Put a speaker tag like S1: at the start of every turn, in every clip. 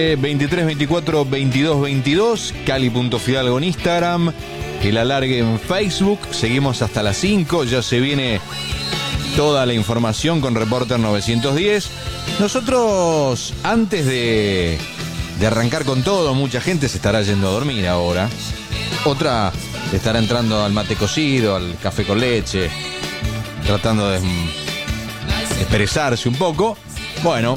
S1: 23 24 22 22, Cali.Fidalgo en Instagram, El Alargue en Facebook. Seguimos hasta las 5, ya se viene toda la información con Reporter 910. Nosotros, antes de arrancar con todo, mucha gente se estará yendo a dormir ahora. Otra estará entrando al mate cocido, al café con leche, tratando de desperezarse un poco. Bueno,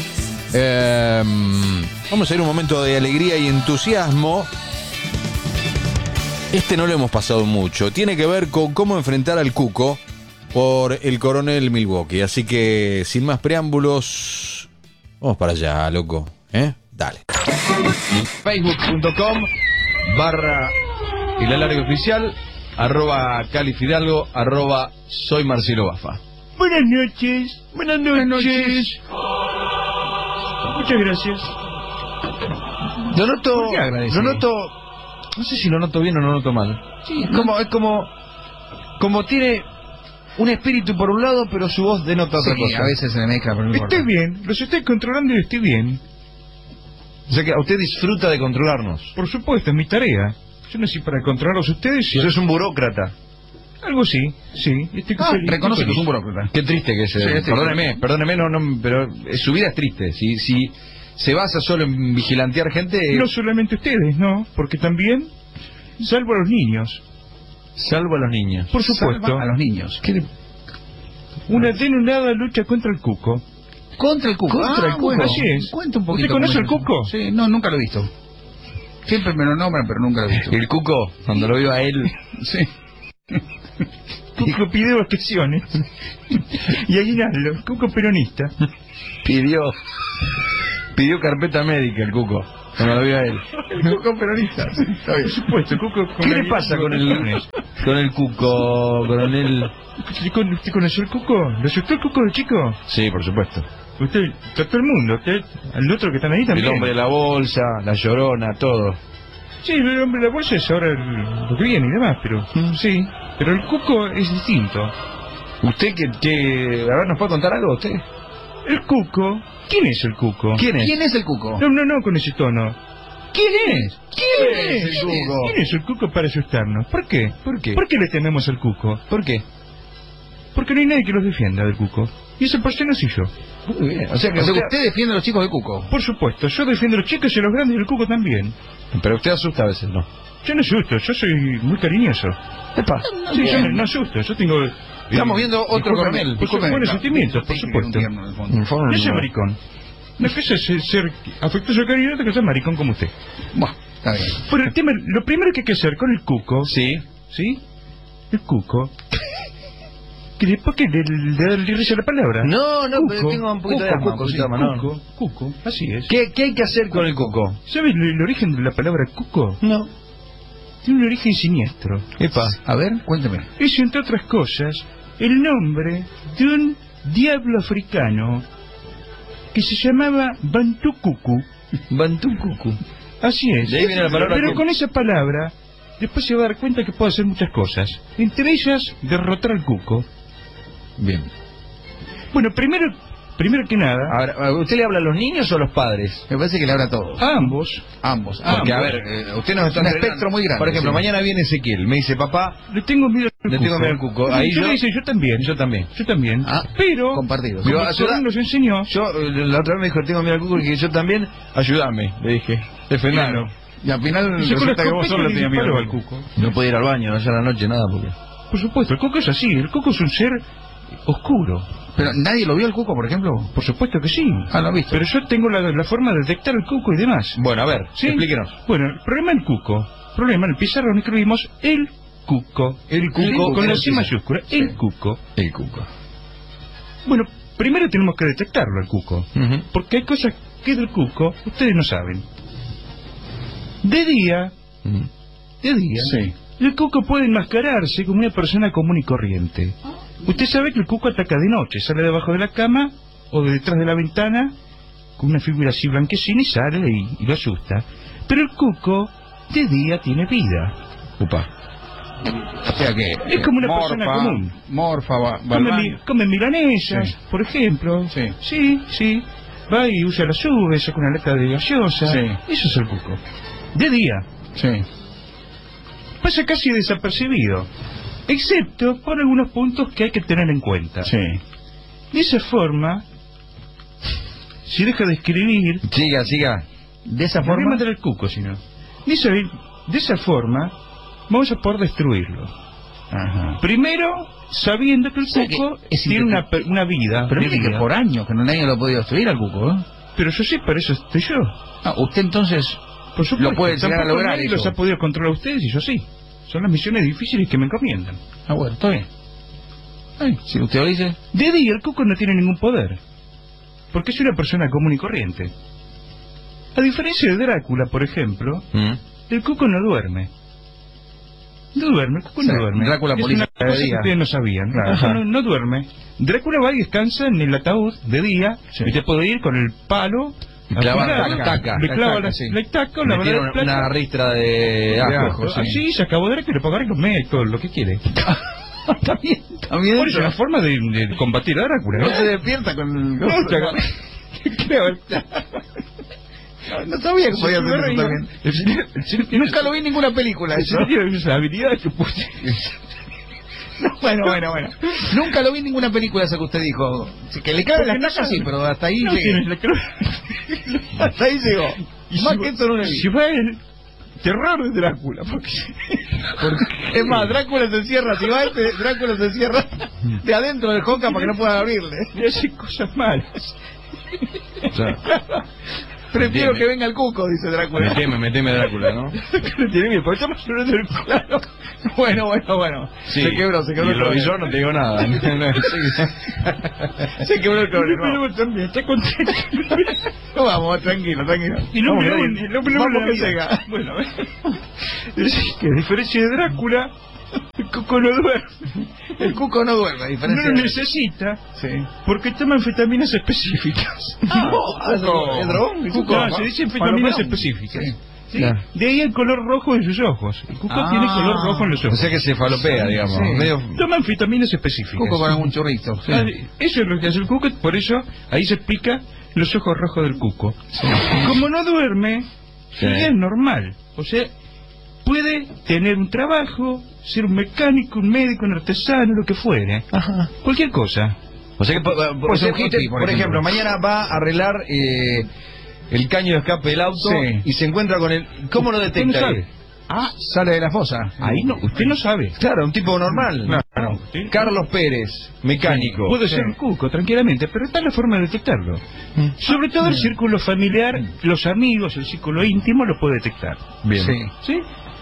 S1: vamos a ir a un momento de alegría y entusiasmo. Este no lo hemos pasado mucho. Tiene que ver con cómo enfrentar al Cuco por el Coronel Milwaukee. Así que, sin más preámbulos, vamos para allá, loco. Dale. Facebook.com/El Alargue Oficial, @CaliFidalgo, @soy Marcelo Bafa.
S2: Buenas noches. Buenas noches. Muchas gracias.
S1: Lo noto, no sé si lo noto bien o lo noto mal. Sí, es como tiene un espíritu por un lado, pero su voz denota otra cosa.
S3: A veces se me mezcla, pero no importa.
S2: Estoy bien, los estoy controlando y estoy bien.
S1: O sea que usted disfruta de controlarnos.
S2: Por supuesto, es mi tarea. Yo nací para controlarlos a ustedes.
S1: Usted es un burócrata.
S2: Algo sí.
S3: Reconoce que es un burócrata.
S1: Qué triste que es. Perdóneme, pero su vida es triste. Si se basa solo en vigilantear gente...
S2: No solamente ustedes, no, porque también salvo a los niños.
S1: Salvo a los niños.
S2: Por supuesto.
S3: Salva a los niños.
S2: Una denodada lucha contra el Cuco.
S3: ¿Contra el Cuco?
S2: Contra el Cuco.
S3: Bueno,
S2: Así es.
S3: Cuenta un poquito.
S2: ¿Usted conoce el Cuco?
S3: Sí, no, nunca lo he visto. Siempre me lo nombran, pero nunca lo he visto.
S1: El Cuco, cuando lo veo a él...
S3: Sí.
S2: Cuco pidió vacaciones. Y aguinaldo, Cuco peronista.
S1: Pidió carpeta médica el Cuco, cuando lo veo a él.
S2: El Cuco peronista. Sí, por supuesto, Cuco.
S1: ¿Qué le pasa con el Cuco, coronel?
S2: ¿Usted conoció el Cuco? ¿Lo asustó el Cuco de chico?
S1: Sí, por supuesto.
S2: Usted, todo el mundo, usted, al otro que están ahí también.
S1: El hombre de la bolsa, la llorona, todo.
S2: Sí, el hombre de la bolsa es ahora lo que viene y demás, pero sí. Pero el Cuco es distinto.
S1: ¿Usted a ver, nos puede contar algo usted?
S2: El Cuco. ¿Quién es el Cuco?
S3: ¿Quién es el Cuco?
S2: No, con ese tono. ¿Quién es?
S3: ¿Quién es el Cuco?
S2: ¿Quién es el Cuco para asustarnos? ¿Por qué?
S1: ¿Por qué?
S2: ¿Por qué le tememos al Cuco?
S1: ¿Por qué?
S2: Porque no hay nadie que los defienda del Cuco. Y ese por no soy yo.
S1: Muy bien. O sea que
S3: usted defiende a los chicos del Cuco.
S2: Por supuesto, yo defiendo a los chicos y a los grandes del Cuco también.
S1: Pero usted asusta a veces, ¿no?
S2: Yo no asusto, yo soy muy cariñoso.
S1: Epa.
S2: Sí, yo no asusto, yo tengo...
S1: Estamos viendo otro coronel.
S2: Buenos sentimientos, por supuesto. No soy maricón. Una cosa es ser afectuoso cariño, otra cosa es maricón como usted.
S3: Bueno, está bien.
S2: Pero el tema, lo primero que hay que hacer con el Cuco...
S1: Sí.
S2: El Cuco... ¿Por qué le risa la palabra?
S1: No,
S2: Cuco,
S1: pero tengo un poquito de asma.
S2: Cuco, así es.
S1: ¿Qué hay que hacer con el Cuco?
S2: ¿Sabes el origen de la palabra Cuco?
S1: No.
S2: Tiene un origen siniestro.
S1: Epa.
S3: A ver, cuénteme.
S2: Es, entre otras cosas, el nombre de un diablo africano que se llamaba Bantu Cucu.
S1: Bantu Cucu.
S2: Así es.
S1: De ahí viene la palabra.
S2: Pero con esa palabra, después se va a dar cuenta que puede hacer muchas cosas. Entre ellas, derrotar al Cuco.
S1: Bien.
S2: Bueno, primero que nada...
S1: Ahora, ¿usted le habla a los niños o a los padres?
S3: Me parece que le habla a todos.
S2: A ambos.
S1: Porque, a ver, usted nos está
S3: un
S1: entrenando.
S3: espectro muy grande.
S1: Por ejemplo,
S3: Sí.
S1: mañana viene Ezequiel, me dice, papá,
S2: Le tengo miedo al Cuco.
S1: Ahí
S2: yo le dice, yo también.
S1: Yo también.
S2: Pero,
S3: compartidos.
S2: como Colón nos enseñó...
S1: Yo, la otra vez me dijo, tengo miedo al Cuco, y yo también, ayúdame, le dije, defendalo.
S3: Y al final
S2: Y sacó
S3: resulta
S2: la
S3: que vos solo
S2: escopeta y
S3: tenías miedo
S2: disparó al Cuco.
S1: No podía ir al baño, allá a la noche, nada, porque...
S2: Por supuesto, el Cuco es así. El Cuco es un ser oscuro.
S3: Pero nadie lo vio al Cuco, por ejemplo.
S2: Por supuesto que sí.
S3: Ah, lo ha visto.
S2: Pero yo tengo la forma de detectar el Cuco y demás.
S1: Bueno, a ver,
S2: ¿Sí?
S1: explíquenos.
S2: Bueno, el problema del Cuco. En el pizarrón escribimos el Cuco.
S1: El Cuco.
S2: Con la C mayúscula.
S3: Sí.
S2: El Cuco.
S1: El Cuco.
S2: Bueno, primero tenemos que detectarlo, el Cuco. Porque hay cosas que del Cuco ustedes no saben. De día,
S1: Sí.
S2: el Cuco puede enmascararse como una persona común y corriente. Usted sabe que el Cuco ataca de noche, sale debajo de la cama o de detrás de la ventana con una figura así blanquecina y sale y lo asusta. Pero el Cuco de día tiene vida.
S1: Upa.
S3: O sea que...
S2: Es como una persona común.
S3: Morfa,
S2: Come milanesas, por ejemplo.
S3: Sí.
S2: Sí. va y usa la sube, saca una lata de gaseosa.
S3: Sí.
S2: Eso es el cuco. De día.
S3: Sí.
S2: Pasa casi desapercibido, excepto por algunos puntos que hay que tener en cuenta.
S3: Sí.
S2: De esa forma, si deja de escribir,
S4: Siga.
S3: De esa
S2: me voy a
S3: forma...
S2: matar el cuco, si no. De esa forma, vamos a poder destruirlo.
S3: Ajá.
S2: Primero, sabiendo que el
S3: O sea que
S2: cuco
S3: es
S2: tiene una vida.
S3: Pero
S2: de
S3: mire que
S2: vida.
S3: por años que nadie lo ha podido destruir al cuco, ¿eh?
S2: Pero yo sé, para eso estoy yo.
S3: Ah, usted entonces
S2: Por supuesto,
S3: lo puede llegar a
S2: tampoco
S3: lograr
S2: nadie
S3: eso.
S2: los ha podido controlar a ustedes y yo sí. Son las misiones difíciles que me encomiendan.
S3: Ah, bueno, está bien. Ay, si usted lo dice...
S2: De día el cuco no tiene ningún poder, porque es una persona común y corriente. A diferencia de Drácula, por ejemplo, el cuco no duerme. No duerme, el cuco
S3: Sí,
S2: no duerme.
S3: Drácula
S2: es
S3: política
S2: una
S3: de
S2: cosa que
S3: día.
S2: ustedes no sabían.
S3: Claro.
S2: El cuco no duerme. Drácula va y descansa en el ataúd de día,
S3: Sí.
S2: y te puede ir con el palo,
S4: Y clava
S2: afilar,
S4: la estaca.
S2: le clava
S3: La
S2: la
S3: estaca, sí.
S2: estaca o la
S4: Metieron
S2: verdad
S4: una ristra de ajo.
S3: ajo,
S2: Así se acabó Drácula, para agarrar los médicos, lo que quiere.
S3: También
S2: Por eso es una forma de combatir a Drácula.
S3: No se despierta con el...
S2: No,
S3: No sabía que podía hacer eso también. Nunca lo vi en ninguna película eso.
S2: Esa habilidad que puse.
S3: No, bueno. Nunca lo vi en ninguna película esa que usted dijo. Sí, que le clave la estaca, sí, pero hasta ahí
S2: No
S3: llegué.
S2: tienes la
S3: Hasta ahí llegó. Más que eso no lo vi.
S2: Si va el terror de Drácula, porque
S3: Es más, Drácula se encierra, si va este, Drácula se encierra de adentro del Joca para que no puedan abrirle.
S2: le hace cosas malas.
S3: Prefiero que venga el cuco, dice Drácula.
S4: Meteme Drácula, ¿no?
S2: Tiene miedo, porque estamos hablando del claro.
S3: Bueno.
S4: Sí.
S3: Se quebró
S4: Y
S3: el
S4: el revisor no te digo nada.
S3: Se quebró el cable, no.
S2: Pero también está contento.
S3: No, vamos, tranquilo.
S2: Y no
S3: Vamos,
S2: me
S3: Drácula. Vamos que llega.
S2: Bueno, es que a diferencia de Drácula, el cuco no duerme.
S3: El cuco no duerme, a
S2: No
S3: diferencia
S2: lo
S3: de...
S2: necesita
S3: Sí.
S2: porque toma anfetaminas específicas.
S3: ¿El dragón? El cuco.
S2: No, se dice anfetaminas
S3: Palomero.
S2: específicas.
S3: Sí.
S2: ¿Sí?
S4: Claro.
S2: De ahí el color rojo de sus ojos. El cuco tiene color rojo en los
S4: O
S2: ojos.
S4: sea que se falopea, digamos.
S3: Sí.
S4: Medio...
S2: Toma anfetaminas específicas.
S3: Cuco con algún churrito. Sí.
S2: Ah, eso es lo que hace el cuco, por eso ahí se explica los ojos rojos del cuco. Como no duerme,
S4: Sí.
S2: es normal. O sea, puede tener un trabajo, ser un mecánico, un médico, un artesano, lo que fuere. Cualquier cosa.
S4: O sea que,
S3: Pues un
S4: usted,
S3: hippie, por
S4: por ejemplo,
S3: ejemplo.
S4: mañana va a arreglar el caño de escape del auto
S3: Sí.
S4: y se encuentra con el... ¿Cómo lo
S2: Usted no
S4: detecta?
S2: sabe. Ah,
S3: Sale de la fosa.
S2: ahí no, usted no sabe.
S4: Claro, un tipo normal.
S3: Claro.
S2: Sí.
S4: Carlos Pérez, mecánico.
S2: Puede
S3: Sí.
S2: ser un cuco, tranquilamente, pero está la forma de detectarlo. Sobre todo el círculo familiar, los amigos, el círculo íntimo lo puede detectar.
S4: Bien.
S3: Sí.
S2: ¿Sí?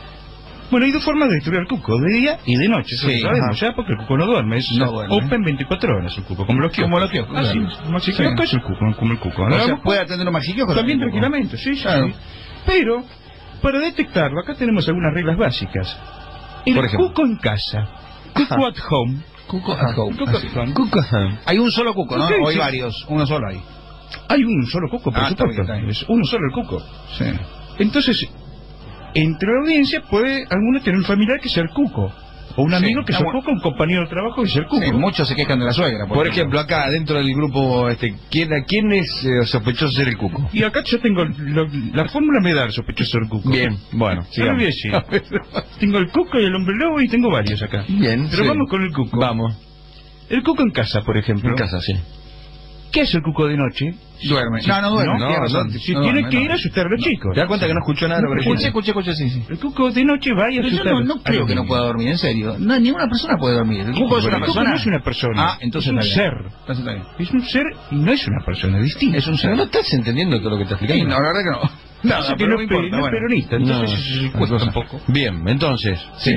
S2: Bueno, hay dos formas de destruir al cuco, de día y de noche, eso
S3: Sí,
S2: lo sabemos
S3: ajá.
S2: ya, porque el cuco no duerme, es
S3: No duerme.
S2: open 24 horas el cuco, como los kioscos.
S3: Como los kioscos,
S2: Así
S3: claro.
S2: es, como si
S3: Sí.
S2: kiosco es el cuco, como el cuco.
S3: O
S2: ¿no?
S3: sea, puede atender un maxiquiosco
S2: También
S3: el cuco.
S2: tranquilamente, sí,
S3: Claro.
S2: sí. Pero, para detectarlo, acá tenemos algunas reglas básicas. El
S4: Por ejemplo.
S2: cuco en casa, cuco at home.
S3: Cuco at home.
S2: Cuco
S3: Así.
S2: at home.
S3: Hay un solo cuco, ¿no?
S2: Sí,
S3: O hay
S2: sí.
S3: varios. Uno solo hay.
S2: Hay un solo cuco, por
S3: Ah, está
S2: supuesto.
S3: bien, está bien.
S2: Es uno solo el cuco.
S3: Sí.
S2: Entonces, entre la audiencia puede alguno tener un familiar que sea el cuco. O un
S3: Sí,
S2: amigo que
S3: está
S2: sea el
S3: bueno.
S2: cuco, un compañero de trabajo que sea el cuco.
S3: Sí, muchos se quejan de la suegra.
S4: Por ejemplo, acá dentro del grupo, ¿quién es sospechoso de ser el cuco?
S2: Y acá yo tengo la fórmula me da el sospechoso del cuco.
S4: Bien, bueno,
S2: Yo le voy a
S4: sigamos.
S2: decir. Tengo el cuco y el hombre lobo y tengo varios acá.
S4: Bien,
S2: Pero
S4: sí.
S2: vamos con el cuco.
S4: Vamos.
S2: El cuco en casa, por ejemplo.
S4: En casa, sí.
S2: ¿Qué hace el cuco de noche?
S3: Duerme. No duerme.
S4: No,
S3: tiene razón.
S2: Si
S3: No
S2: tiene
S3: duerme,
S2: que
S3: no.
S2: ir a asustar a los chicos.
S4: ¿Te das cuenta que no escuchó nada de lo que dijiste?
S3: Escuché, sí.
S2: El cuco de noche va y
S3: Pero yo
S2: asusta
S3: no creo que no pueda dormir, en serio. No, ninguna persona puede dormir. El cuco es una
S2: El cuco
S3: persona.
S2: no es una persona.
S3: Ah, entonces
S2: es un
S3: está bien.
S2: ser.
S3: Entonces está bien.
S2: Es un ser y no es una persona distinta.
S3: Es un ser.
S4: Pero no estás entendiendo todo lo que te
S3: Sí,
S4: explicando.
S3: no, la verdad que no.
S2: Pasa que
S3: pero
S2: no, es pe- no es peronista, entonces
S4: No,
S2: eso se
S4: otra
S2: cuesta
S4: cosa.
S2: un poco.
S4: Bien, entonces.
S3: Sí.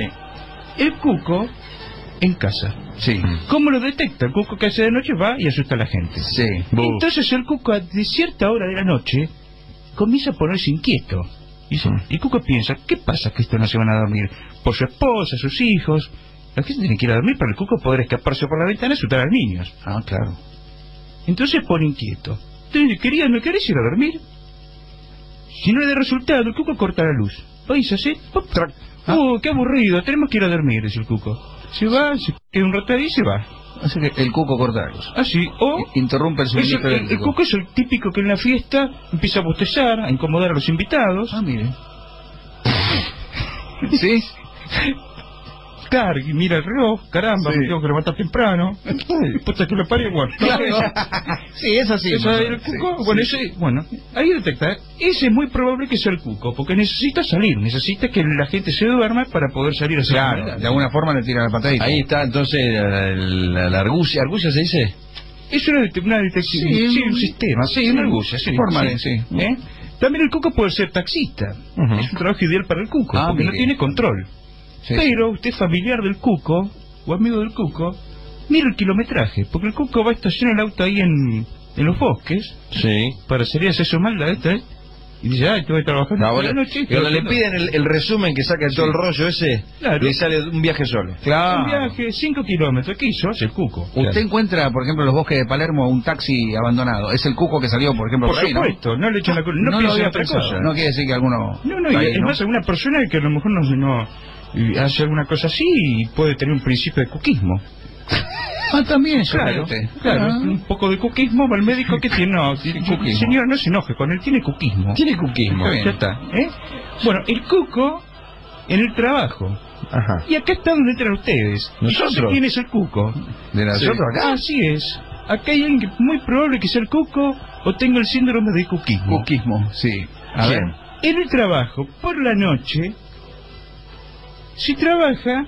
S2: El cuco en casa.
S3: Sí.
S2: ¿Cómo lo detecta? El cuco que hace de noche va y asusta a la gente.
S3: Sí.
S2: Entonces el cuco de cierta hora de la noche comienza a ponerse inquieto. Y el cuco piensa, ¿qué pasa que estos no se van a dormir? Por su esposa, sus hijos. La gente tiene que ir a dormir para el cuco poder escaparse por la ventana y asustar a los niños.
S3: Ah, claro.
S2: Entonces pone inquieto. Entonces, ¿no querés ir a dormir? Si no le da resultado, el cuco corta la luz. Oís así, pop, trac. ¡Oh, qué aburrido! Tenemos que ir a dormir, dice el cuco. Se va, se queda un rato ahí y se va.
S3: Así que el cuco corta la luz.
S2: Así, o...
S3: Interrumpe el suministro
S2: el
S3: eléctrico.
S2: cuco es el típico que en la fiesta empieza a bostezar, a incomodar a los invitados.
S3: Ah, mire. ¿Sí?
S2: Claro, y mira el reloj, caramba,
S3: Sí.
S2: me tengo que levantar temprano. Puta que lo pare, bueno.
S3: Claro. Sí, eso sí.
S2: Eso es el cuco, bueno, ahí detecta. Ese es muy probable que sea el cuco, porque necesita salir, necesita que la gente se duerma para poder salir a hacer
S3: Claro,
S2: maldades.
S3: de alguna forma le tira la patadita.
S4: Ahí está entonces la argucia. ¿Argucia se dice?
S2: Es una detección,
S3: Sí,
S2: un sistema, una argucia, sí.
S3: Forma de, sí.
S2: ¿Eh? También el cuco puede ser taxista.
S1: Ujú.
S2: Es un trabajo ideal para el cuco,
S3: Ah,
S2: porque no
S3: mire.
S2: tiene control.
S3: Sí,
S2: Pero usted es familiar del cuco, o amigo del cuco, mira el kilometraje, porque el cuco va a estacionar el auto ahí en los bosques,
S1: Sí.
S2: para salir a hacer su maldad, y dice, ay, te voy a trabajar
S4: No,
S2: toda la
S4: bueno,
S2: noche.
S4: y cuando le piden el resumen que saca todo el rollo ese,
S2: Claro.
S4: le sale un viaje solo.
S3: Claro.
S2: Un viaje, 5 kilómetros, ¿qué hizo? Hace el cuco.
S3: Usted encuentra, por ejemplo, en los bosques de Palermo un taxi abandonado. Es el cuco que salió, por ejemplo,
S2: Por
S3: ahí, ¿no?
S2: supuesto, no le echan la culpa, no,
S3: lo
S2: piensa en
S3: había
S2: otra
S3: pensado.
S2: cosa.
S3: No quiere decir que alguno...
S2: No, y
S3: ahí,
S2: es más, alguna persona que a lo mejor no hace alguna cosa así y puede tener un principio de cuquismo.
S3: Ah, también,
S2: Claro,
S3: suerte.
S2: claro,
S3: Ah.
S2: un poco de cuquismo, va al médico que tiene,
S3: cuquismo.
S2: señor, no se enoje con él, tiene cuquismo.
S4: Tiene cuquismo.
S3: Está bien.
S2: Ya está, ¿eh? Bueno, el cuco en el trabajo.
S1: Ajá.
S2: Y acá está donde entran ustedes.
S4: ¿Nosotros?
S2: Yo sé quién es el cuco.
S4: ¿De nosotros acá?
S2: Así es. Acá hay alguien que muy probable que sea el cuco o tenga el síndrome de cuquismo.
S3: Cuquismo, sí. A
S4: ¿Quién?
S3: ver.
S2: En el trabajo, por la noche, si trabaja,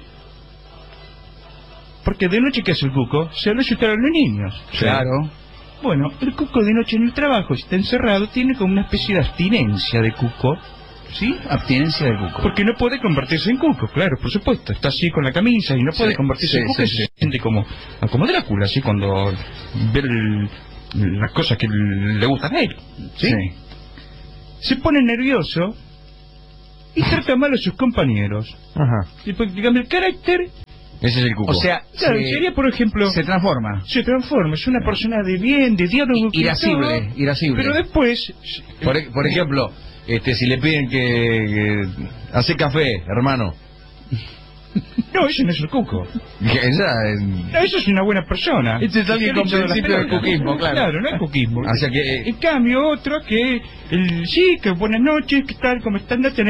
S2: porque de noche, ¿qué hace el cuco? Se va a asustar a los niños.
S3: Claro.
S2: Bueno, el cuco de noche en el trabajo, si está encerrado, tiene como una especie de abstinencia de cuco, ¿sí?
S3: Abstinencia del cuco.
S2: Porque no puede convertirse en cuco, claro, por supuesto. Está así con la camisa y no puede
S3: Sí,
S2: convertirse en
S3: sí,
S2: cuco
S3: sí,
S2: y
S3: sí.
S2: se siente como Drácula, así cuando ve las cosas que le gustan a él, ¿sí? Se pone nervioso y trata mal a sus compañeros.
S1: Ajá.
S2: Y pues, digamos, el carácter,
S4: Ese es el cuco.
S3: O sea,
S2: claro, sería, por ejemplo,
S3: se transforma.
S2: se transforma, es una persona de bien, de diálogo, que
S3: Irascible,
S2: todo,
S3: irascible.
S2: pero después,
S4: Por ejemplo, si le piden que hace café, hermano.
S2: no, eso no es el cuco.
S4: Esa es...
S2: No, eso es una buena persona.
S3: Este es alguien
S2: Que
S3: con
S2: le echó
S3: principio
S2: las
S3: de
S2: pelotas.
S3: cuquismo, claro.
S2: No es cuquismo.
S4: O sea que...
S2: En cambio, otro que, sí, que buenas noches, ¿qué tal? ¿Cómo están?